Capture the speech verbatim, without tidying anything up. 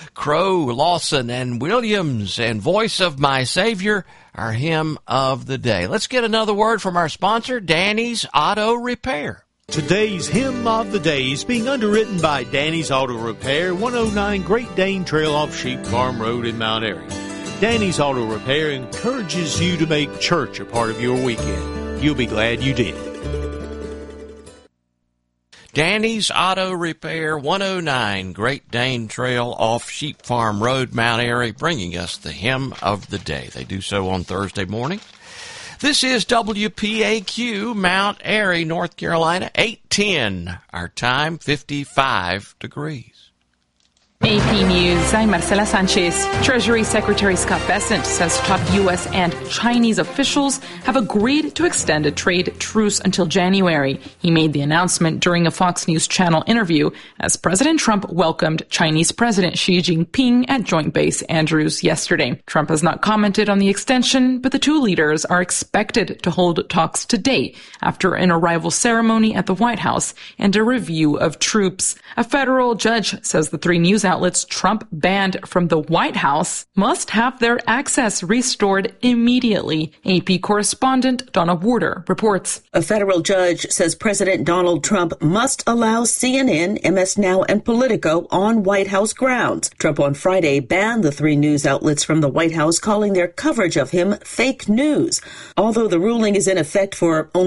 Crow, Lawson, and Williams, and Voice of My Savior, our hymn of the day. Let's get another word from our sponsor, Danny's Auto Repair. Today's hymn of the day is being underwritten by Danny's Auto Repair, one oh nine Great Dane Trail off Sheep Farm Road in Mount Airy. Danny's Auto Repair encourages you to make church a part of your weekend. You'll be glad you did. Danny's Auto Repair, one oh nine Great Dane Trail off Sheep Farm Road, Mount Airy, bringing us the hymn of the day. They do so on Thursday morning. This is W P A Q, Mount Airy, North Carolina, eight ten. Our time, fifty-five degrees. A P News, I'm Marcela Sanchez. Treasury Secretary Scott Bessent says top U S and Chinese officials have agreed to extend a trade truce until January. He made the announcement during a Fox News Channel interview as President Trump welcomed Chinese President Xi Jinping at Joint Base Andrews yesterday. Trump has not commented on the extension, but the two leaders are expected to hold talks today after an arrival ceremony at the White House and a review of troops. A federal judge says the three news outlets Trump banned from the White House must have their access restored immediately. A P correspondent Donna Warder reports. A federal judge says President Donald Trump must allow C N N, M S Now, and Politico on White House grounds. Trump on Friday banned the three news outlets from the White House, calling their coverage of him fake news. Although the ruling is in effect for only